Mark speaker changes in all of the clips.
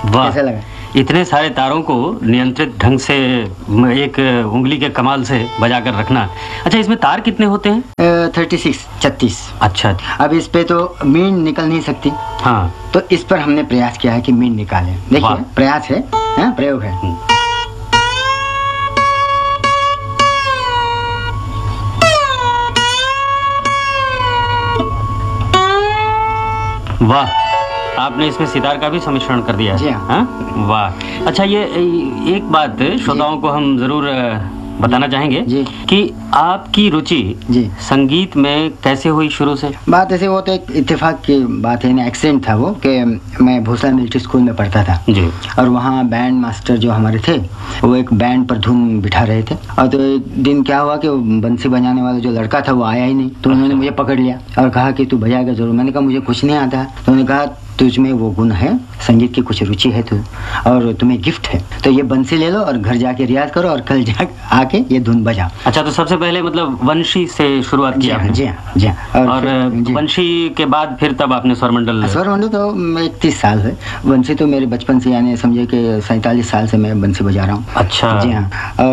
Speaker 1: वाह,
Speaker 2: कैसा लगा?
Speaker 1: इतने सारे तारों को नियंत्रित ढंग से एक उंगली के कमाल से बजाकर रखना। अच्छा, इसमें तार कितने होते हैं?
Speaker 2: 36।
Speaker 1: अच्छा।
Speaker 2: अब इस पे तो मीन निकल नहीं सकती।
Speaker 1: हाँ,
Speaker 2: तो इस पर हमने प्रयास किया है कि मीन निकालें। देखिए, प्रयास है, प्रयोग है।
Speaker 1: वाह, आपने इसमें सितार का भी सम्मिश्रण कर दिया है।
Speaker 2: जी हाँ।
Speaker 1: वाह। अच्छा, ये एक बात श्रोताओं को हम जरूर बताना चाहेंगे
Speaker 2: जी।
Speaker 1: कि आपकी रुचि
Speaker 2: जी
Speaker 1: संगीत में कैसे हुई शुरू से?
Speaker 2: बात ऐसे, वो तो एक इत्तेफाक की बात है, एक्सीडेंट था वो, कि मैं भोसला मिलिट्री स्कूल में पढ़ता था
Speaker 1: जी।
Speaker 2: और वहाँ बैंड मास्टर जो हमारे थे वो एक बैंड पर धुन बिठा रहे थे। और तो एक दिन क्या हुआ कि वो बंसी बजाने वाला जो लड़का था वो आया ही नहीं। तो उन्होंने मुझे पकड़ लिया और कहा कि तू बजाएगा जरूर। मैंने कहा मुझे कुछ नहीं आता। तो उन्होंने कहा तुझ में वो गुण है, संगीत की कुछ रुचि है तू, और तुम्हें गिफ्ट है, तो ये बंसी ले लो और घर जाके रियाज करो और कल जा आके ये धुन बजाओ।
Speaker 1: अच्छा, तो सबसे पहले मतलब वंशी से शुरुआत की आपने?
Speaker 2: जी हाँ।
Speaker 1: और वंशी के बाद फिर तब आपने स्वरमंडल?
Speaker 2: स्वरमंडल तो 31 साल है। वंशी तो मेरे बचपन से, यानी समझे कि 47 साल से मैं बंसी बजा रहा हूँ।
Speaker 1: अच्छा।
Speaker 2: जी हाँ।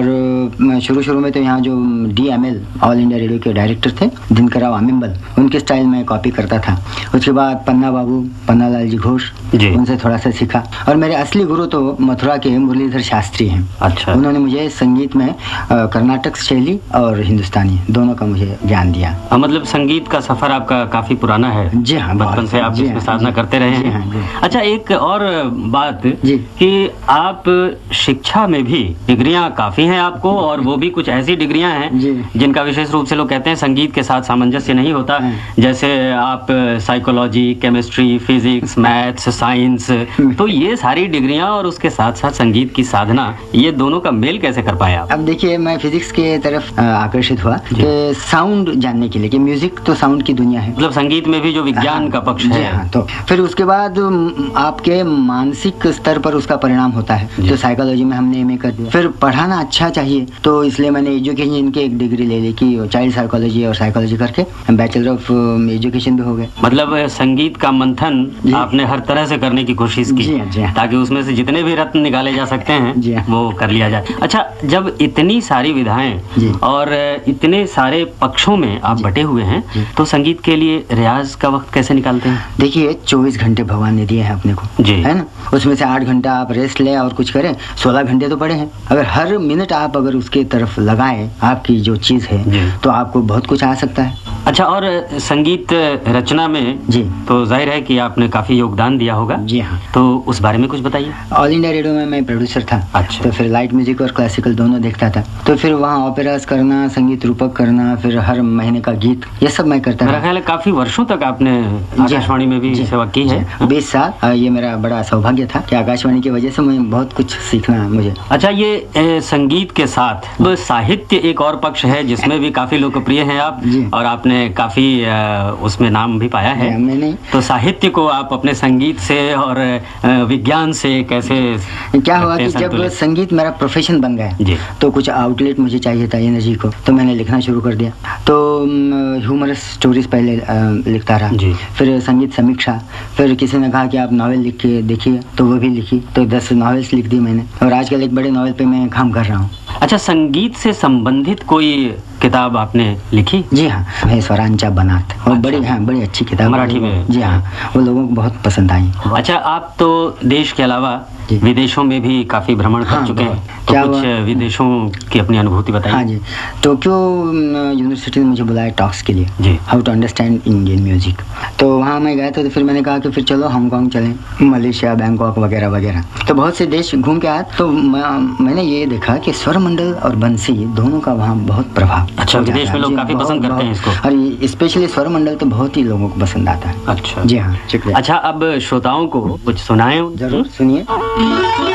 Speaker 2: और शुरू में तो यहाँ जो DML ऑल इंडिया रेडियो के डायरेक्टर थे दिनकर राव अमिम्बल, उनके स्टाइल में कॉपी करता था। उसके बाद पन्ना बाबू, पन्ना लाल जी घोष, उनसे थोड़ा सा सीखा। और मेरे असली गुरु तो मथुरा के मुरलीधर शास्त्री हैं।
Speaker 1: अच्छा।
Speaker 2: उन्होंने मुझे संगीत में कर्नाटक शैली और हिंदुस्तानी दोनों का मुझे ज्ञान दिया।
Speaker 1: मतलब संगीत का सफर आपका काफी पुराना है।
Speaker 2: जी हाँ,
Speaker 1: बचपन से आप इसमें साधना करते रहे हैं। अच्छा, एक और बात कि आप शिक्षा में भी डिग्रियां काफी हैं आपको, और वो भी कुछ ऐसी डिग्रियां हैं जिनका विशेष रूप से लोग कहते हैं संगीत के साथ सामंजस्य नहीं होता। जैसे आप psychology, chemistry, physics, maths, science, तो ये सारी डिग्रियां और उसके साथ साथ संगीत की साधना, ये दोनों का मेल कैसे कर पाए आप?
Speaker 2: अब देखिए, मैं फिजिक्स के तरफ आकर्षित हुआ कि साउंड जानने के लिए, कि म्यूजिक तो साउंड की दुनिया है।
Speaker 1: मतलब संगीत में भी जो विज्ञान का पक्ष है।
Speaker 2: हाँ, तो फिर उसके बाद आपके मानसिक स्तर पर उसका परिणाम होता है। तो साइकोलॉजी में हमने MA कर दिया। फिर पढ़ाना अच्छा चाहिए, तो इसलिए मैंने एजुकेशन की एक डिग्री ले ली कि चाइल्ड साइकोलॉजी और साइकोलॉजी करके बैचलर ऑफ एजुकेशन भी हो गया।
Speaker 1: मतलब संगीत का मंथन आपने हर तरह से करने की कोशिश की, ताकि उसमें से जितने भी रत्न निकाले जा सकते हैं वो कर लिया जाए। अच्छा, जब इतनी सारी विधाएं और इतने सारे पक्षों में आप बटे हुए हैं, तो संगीत के लिए रियाज का वक्त कैसे निकालते हैं?
Speaker 2: देखिए, 24 घंटे भगवान ने दिए हैं अपने को, है ना। उसमें से 8 घंटा आप रेस्ट ले और कुछ करें, 16 घंटे तो पड़े हैं। अगर हर मिनट आप अगर उसके तरफ लगाएं, आपकी जो चीज है, तो आपको बहुत कुछ आ सकता है।
Speaker 1: अच्छा, और संगीत रचना में तो जाहिर है कि आपने काफी योगदान दिया होगा।
Speaker 2: जी हाँ।
Speaker 1: तो उस बारे में कुछ बताइए।
Speaker 2: ऑल इंडिया रेडियो में मैं प्रोड्यूसर था।
Speaker 1: अच्छा।
Speaker 2: तो फिर लाइट म्यूजिक और क्लासिकल दोनों देखता था। तो फिर वहाँ ओपेरास करना, संगीत रूपक करना, फिर हर महीने का गीत, ये सब मैं करता था।
Speaker 1: मेरा ख्याल है काफी वर्षों तक आपने आकाशवाणी में भी सेवा की है।
Speaker 2: 20 साल। ये मेरा बड़ा सौभाग्य था कि आकाशवाणी की वजह से मैं बहुत कुछ सीखना मुझे।
Speaker 1: अच्छा, ये संगीत के साथ साहित्य एक और पक्ष है जिसमें भी काफी लोकप्रिय हैं आप, और आपने काफी उसमें नाम भी पाया है।
Speaker 2: मैंने
Speaker 1: तो साहित्य को आप अपने संगीत से और विज्ञान से कैसे?
Speaker 2: क्या हुआ कि जब संगीत मेरा प्रोफेशन बन गया, तो कुछ आउटलेट मुझे चाहिए था एनर्जी को, तो मैंने लिखना शुरू कर दिया। तो ह्यूमरस स्टोरीज पहले लिखता रहा, फिर संगीत समीक्षा, फिर किसी ने कहा कि आप नॉवेल लिख के देखिए, तो वो भी लिखी। तो 10 नॉवेल्स लिख दी मैंने, और आजकल एक बड़े नॉवेल पे मैं काम कर रहा हूँ।
Speaker 1: अच्छा, संगीत से संबंधित कोई किताब आपने लिखी?
Speaker 2: जी हाँ, है स्वरांचा बनात, और बड़ी अच्छी किताब,
Speaker 1: मराठी में।
Speaker 2: जी हाँ, वो लोगों को बहुत पसंद आई।
Speaker 1: अच्छा, आप तो देश के अलावा विदेशों में भी काफी भ्रमण कर चुके हैं, तो कुछ विदेशों की अपनी अनुभूति बताइए।
Speaker 2: हाँ जी, टोक्यो यूनिवर्सिटी ने मुझे बुलाया टॉक्स के लिए, how to understand Indian music. तो वहाँ मैं गया था। तो फिर मैंने कहा कि फिर चलो हांगकांग चलें, मलेशिया, बैंकॉक वगैरह वगैरह। तो बहुत से देश घूम के आया। तो मैंने ये देखा कि स्वरमंडल और बंसी दोनों का वहाँ बहुत प्रभाव।
Speaker 1: अच्छा, विदेश में लोग काफी पसंद करते हैं इसको,
Speaker 2: और स्पेशली स्वरमंडल तो बहुत ही लोगों को पसंद आता है।
Speaker 1: अच्छा।
Speaker 2: जी हाँ, शुक्रिया।
Speaker 1: अच्छा, अब श्रोताओं को कुछ सुनाएं।
Speaker 2: जरूर सुनिए।